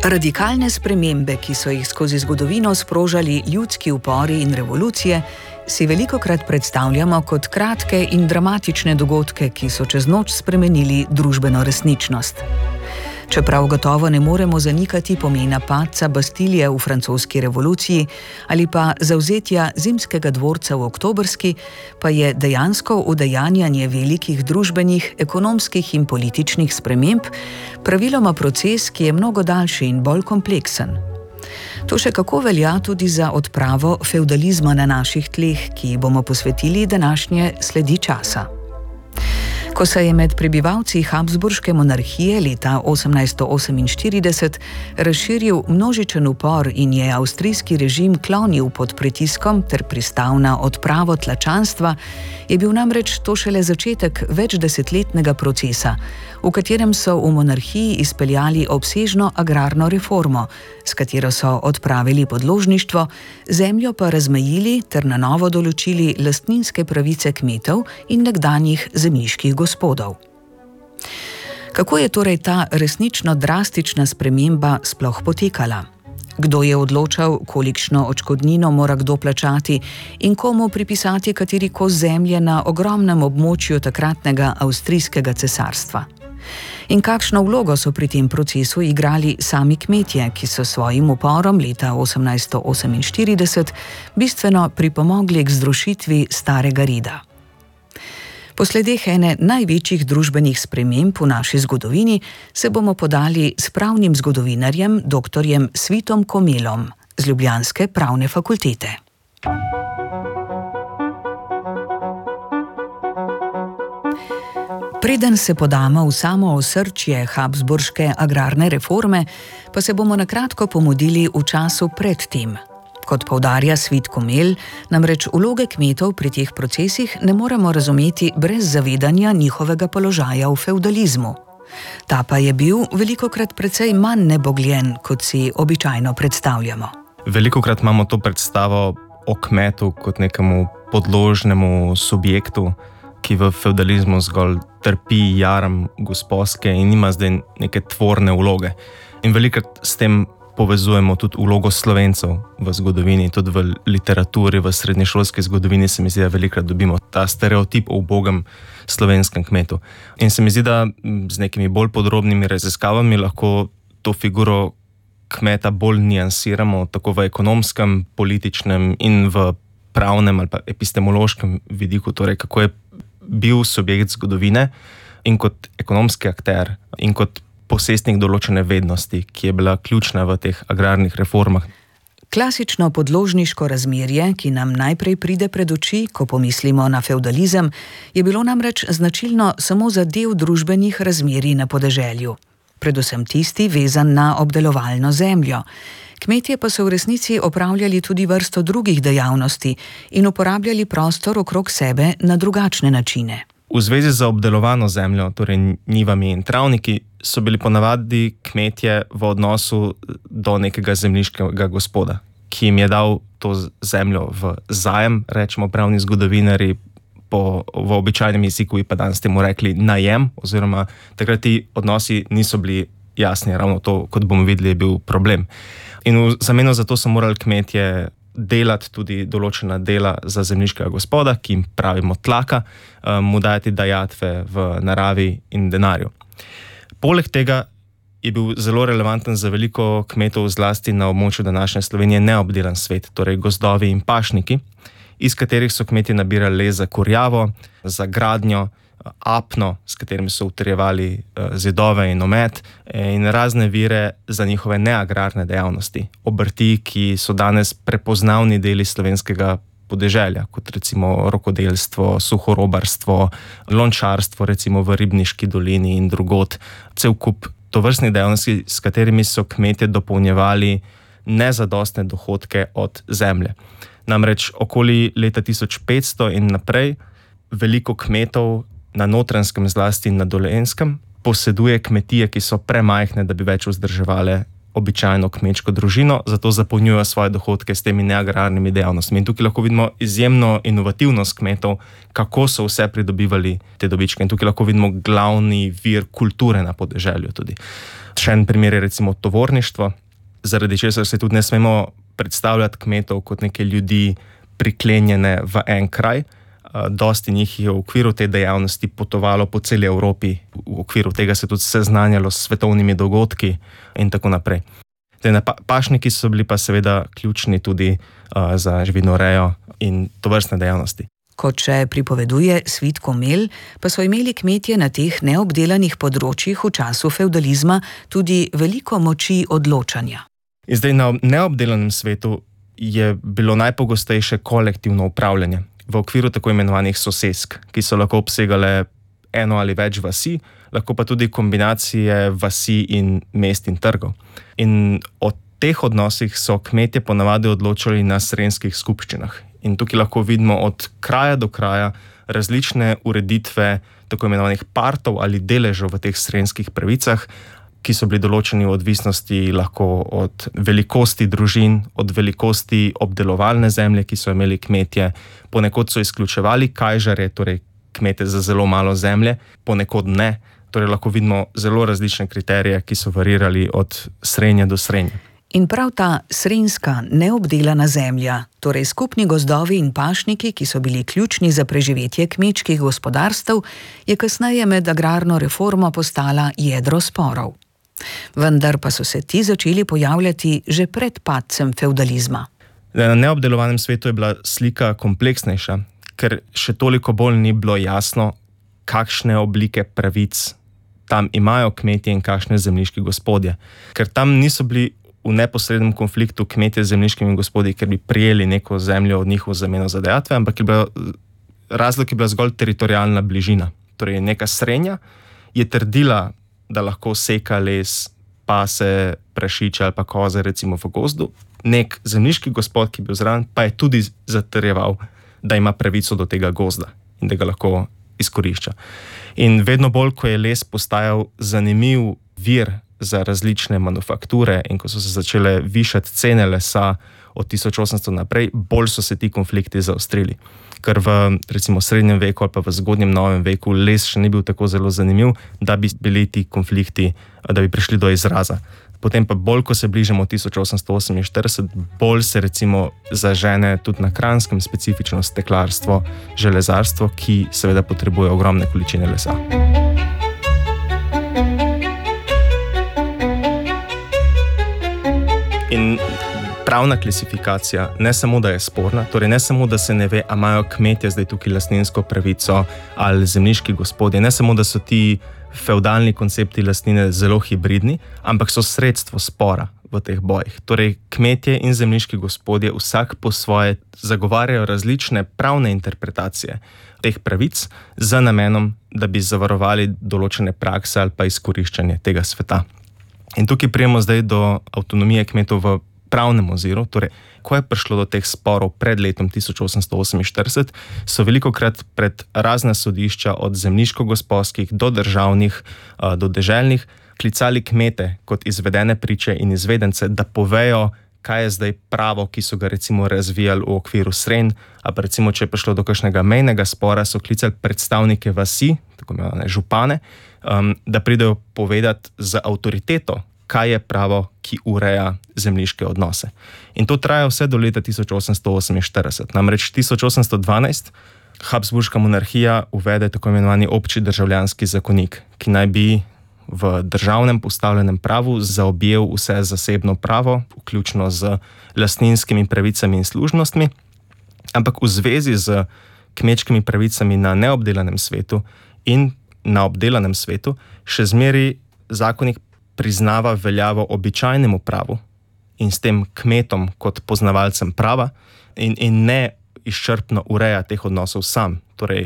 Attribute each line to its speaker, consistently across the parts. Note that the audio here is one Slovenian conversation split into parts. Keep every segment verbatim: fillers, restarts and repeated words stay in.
Speaker 1: Radikalne spremembe, ki so jih skozi zgodovino sprožali ljudski upori in revolucije, si velikokrat predstavljamo kot kratke in dramatične dogodke, ki so čez noč spremenili družbeno resničnost. Čeprav gotovo ne moremo zanikati pomena padca Bastilije v francoski revoluciji ali pa zavzetja Zimskega dvorca v oktobrski, pa je dejansko udejanjanje velikih družbenih, ekonomskih in političnih sprememb praviloma proces, ki je mnogo daljši in bolj kompleksen. To še kako velja tudi za odpravo fevdalizma na naših tleh, ki bomo posvetili današnje sledi časa. Ko se je med prebivalci Habsburške monarhije leta osemnajststo oseminštirideset razširil množičen upor in je avstrijski režim klonil pod pritiskom ter pristal na odpravo tlačanstva, je bil namreč to šele začetek večdesetletnega procesa, v katerem so v monarhiji izpeljali obsežno agrarno reformo, s katero so odpravili podložništvo, zemljo pa razmejili ter na novo določili lastninske pravice kmetov in nekdanjih zemljiških gospodov. Kako je torej ta resnično drastična sprememba sploh potekala? Kdo je odločal, kolikšno odškodnino mora kdo plačati in komu pripisati kateri kos zemlje na ogromnem območju takratnega avstrijskega cesarstva? In kakšno vlogo so pri tem procesu igrali sami kmetje, ki so svojim uporom leta osemnajststo oseminštirideset bistveno pripomogli k zrušitvi starega reda? Po sledeh ene največjih družbenih sprememb v naši zgodovini se bomo podali s pravnim zgodovinarjem doktorjem Svitom Komelom z ljubljanske pravne fakultete. Preden se podamo v samo osrčje habsburške agrarne reforme, pa se bomo na kratko pomudili v času pred tem. Kot poudarja Svit Komel, namreč vloge kmetov pri teh procesih ne moremo razumeti brez zavedanja njihovega položaja v fevdalizmu. Ta pa je bil velikokrat precej manj nebogljen, kot si običajno predstavljamo.
Speaker 2: Velikokrat imamo to predstavo o kmetu kot nekemu podložnemu subjektu, ki v fevdalizmu zgolj trpi jaram gospodske in nima zdaj neke tvorne vloge. In velikokrat s tem povezujemo tudi vlogo Slovencev v zgodovini, tudi v literaturi, v srednješolski zgodovini se mi zdi, da velikokrat dobimo ta stereotip o ubogem slovenskem kmetu. In se mi zdi, da z nekimi bolj podrobnimi raziskavami lahko to figuro kmeta bolj niansiramo, tako v ekonomskem, političnem in v pravnem ali pa epistemološkem vidiku, torej kako je bil subjekt zgodovine in kot ekonomski akter in kot posestnik določene vednosti, ki je bila ključna v teh agrarnih reformah.
Speaker 1: Klasično podložniško razmerje, ki nam najprej pride pred oči, ko pomislimo na fevdalizem, je bilo namreč značilno samo za del družbenih razmerij na podeželju. Predvsem tisti, vezan na obdelovalno zemljo. Kmetje pa so v resnici opravljali tudi vrsto drugih dejavnosti in uporabljali prostor okrog sebe na drugačne načine.
Speaker 2: V zvezi z obdelovano zemljo, torej njivami in travniki, so bili ponavadi kmetje v odnosu do nekega zemljiškega gospoda, ki jim je dal to zemljo v zajem, rečemo pravni zgodovinarji, po, v običajnem jeziku bi pa danes temu rekli najem, oziroma takrat ti odnosi niso bili jasni, ravno to, kot bomo videli, je bil problem. In v zameno za to so morali kmetje delati tudi določena dela za zemljiškega gospoda, ki jim pravimo tlaka, mu dajati dajatve v naravi in denarju. Poleg tega je bil zelo relevanten za veliko kmetov, zlasti na območju današnje Slovenije, neobdelan svet, torej gozdovi in pašniki, iz katerih so kmetje nabirali les za kurjavo, za gradnjo, apno, s katerim so utrjevali zidove in omet, in razne vire za njihove neagrarne dejavnosti. Obrti, ki so danes prepoznavni deli slovenskega podeželja, kot recimo rokodelstvo, suhorobarstvo, lončarstvo, recimo v Ribniški dolini in drugod. Cel kup tovrstnih dejavnosti, s katerimi so kmetje dopolnjevali nezadostne dohodke od zemlje. Namreč okoli leta tisoč petsto in naprej veliko kmetov na Notranjskem, zlasti na Dolenjskem, poseduje kmetije, ki so premajhne, da bi več vzdrževale običajno kmečko družino, zato zapolnjujejo svoje dohodke s temi neagrarnimi dejavnostmi. In tukaj lahko vidimo izjemno inovativnost kmetov, kako so vse pridobivali te dobičke. In tukaj lahko vidimo glavni vir kulture na podeželju tudi. Še en primer je recimo tovorništvo, zaradi česar se tudi ne smemo predstavljati kmetov kot neke ljudi priklenjene v en kraj. Dosti njih je v okviru te dejavnosti potovalo po celi Evropi, v okviru tega se tudi seznanjalo s svetovnimi dogodki in tako naprej. Te pašniki so bili pa seveda ključni tudi uh, za živinorejo in tovrstne dejavnosti.
Speaker 1: Kot še pripoveduje Svit Komel, pa so imeli kmetje na teh neobdelanih področjih v času fevdalizma tudi veliko moči odločanja.
Speaker 2: In zdaj na neobdelanem svetu je bilo najpogostejše kolektivno upravljanje v okviru tako imenovanih sosesk, ki so lahko obsegale eno ali več vasi, lahko pa tudi kombinacije vasi in mest in trgov. In o teh odnosih so kmetje ponavadi odločali na srenjskih skupščinah. In tukaj lahko vidimo od kraja do kraja različne ureditve tako imenovanih partov ali deležev v teh srenjskih pravicah, ki so bili določeni v odvisnosti lahko od velikosti družin, od velikosti obdelovalne zemlje, ki so imeli kmetje. Ponekod so izključevali kajžarje, torej kmete za zelo malo zemlje, ponekod ne. Torej lahko vidimo zelo različne kriterije, ki so varirali od srenje do srenje.
Speaker 1: In prav ta srenjska neobdelana zemlja, torej skupni gozdovi in pašniki, ki so bili ključni za preživetje kmečkih gospodarstev, je kasneje med agrarno reformo postala jedro sporov. Vendar pa so se ti začeli pojavljati že pred padcem fevdalizma.
Speaker 2: Na neobdelovanem svetu je bila slika kompleksnejša, ker še toliko bolj ni bilo jasno, kakšne oblike pravic tam imajo kmetje in kakšne zemljiški gospodje. Ker tam niso bili v neposrednem konfliktu kmetje z zemljiškimi gospodji, ker bi prijeli neko zemljo od njih v zameno za dajatve, ampak je bila, razlog je bila zgolj teritorialna bližina. Torej neka srenja je trdila, da lahko seka les, pase, prašiče ali pa koze recimo v gozdu. Nek zemljiški gospod, ki je bil zraven, pa je tudi zatrjeval, da ima pravico do tega gozda in da ga lahko izkorišča. In vedno bolj, ko je les postajal zanimiv vir za različne manufakture in ko so se začele višati cene lesa od tisoč osemsto naprej, bolj so se ti konflikti zaostrili. Ker v recimo srednjem veku ali pa v zgodnjem novem veku les še ni bil tako zelo zanimiv, da bi bili ti konflikti, da bi prišli do izraza. Potem pa bolj, ko se bližamo tisoč osemsto oseminštirideset, bolj se recimo zažene tudi na Kranjskem specifično steklarstvo, železarstvo, ki seveda potrebuje ogromne količine lesa. In pravna klasifikacija ne samo, da je sporna, torej ne samo, da se ne ve, a imajo kmetje zdaj tukaj lastninsko pravico ali zemljiški gospodje, ne samo, da so ti fevdalni koncepti lastnine zelo hibridni, ampak so sredstvo spora v teh bojih. Torej kmetje in zemljiški gospodje vsak po svoje zagovarjajo različne pravne interpretacije teh pravic z namenom, da bi zavarovali določene prakse ali pa izkoriščanje tega sveta. In tukaj prijemo zdaj do avtonomije kmetov v pravnem oziru, torej, ko je prišlo do teh sporov pred letom tisoč osemsto oseminštirideset, so velikokrat pred razna sodišča od zemljiško-gospodskih do državnih, do deželnih, klicali kmete kot izvedene priče in izvedence, da povejo, kaj je zdaj pravo, ki so ga recimo razvijali v okviru srenj, a pa recimo, če je prišlo do kakšnega mejnega spora, so klicali predstavnike vasi, tako imenovane župane, um, da pridejo povedati za avtoriteto, kaj je pravo, ki ureja zemljiške odnose. In to traja vse do leta tisoč osemsto oseminštirideset. Namreč tisoč osemsto dvanajst Habsburška monarhija uvede tako imenovani obči državljanski zakonik, ki naj bi v državnem postavljenem pravu zaobjel vse zasebno pravo, vključno z lastninskimi pravicami in služnostmi, ampak v zvezi z kmečkimi pravicami na neobdelanem svetu in na obdelanem svetu še zmeraj zakonik priznava veljavo običajnemu pravu in s tem kmetom kot poznavalcem prava in, in ne izčrpno ureja teh odnosov sam. Torej,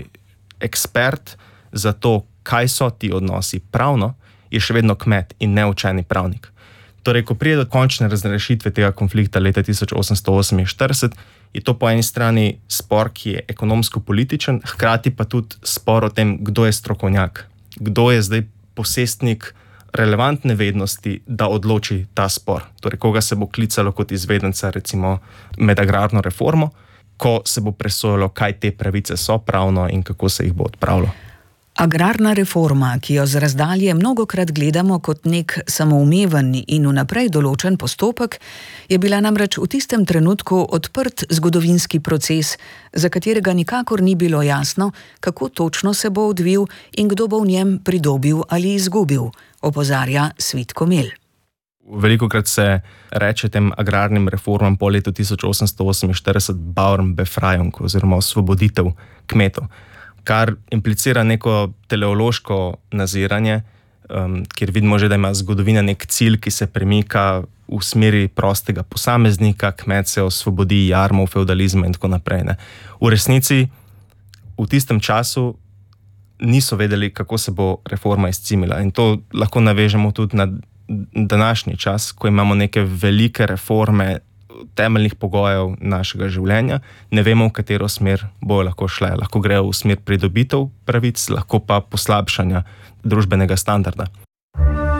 Speaker 2: ekspert za to, kaj so ti odnosi pravno, je še vedno kmet in ne učeni pravnik. Torej, ko pride do končne razrešitve tega konflikta leta tisoč osemsto oseminštirideset, je to po eni strani spor, ki je ekonomsko-političen, hkrati pa tudi spor o tem, kdo je strokovnjak, kdo je zdaj posestnik relevantne vednosti, da odloči ta spor. Torej, koga se bo klicalo kot izvedenca recimo med agrarno reformo, ko se bo presojalo, kaj te pravice so pravno in kako se jih bo odpravilo.
Speaker 1: Agrarna reforma, ki jo z razdalje mnogokrat gledamo kot nek samoumeven in vnaprej določen postopek, je bila namreč v tistem trenutku odprt zgodovinski proces, za katerega nikakor ni bilo jasno, kako točno se bo odvil in kdo bo v njem pridobil ali izgubil, opozarja Svit Komel.
Speaker 2: Velikokrat se reče tem agrarnim reformam po letu tisoč osemsto oseminštirideset Bauernbefreiung oziroma osvoboditev kmetov, kar implicira neko teleološko naziranje, um, kjer vidimo že, da ima zgodovina nek cilj, ki se premika v smeri prostega posameznika, kmet se osvobodi jarmov, feudalizma in tako naprej. Ne. V resnici v tistem času niso vedeli, kako se bo reforma izcimila, in to lahko navežemo tudi na današnji čas, ko imamo neke velike reforme temeljnih pogojev našega življenja, ne vemo, v katero smer bojo lahko šle. Lahko grejo v smer pridobitev pravic, lahko pa poslabšanja družbenega standarda.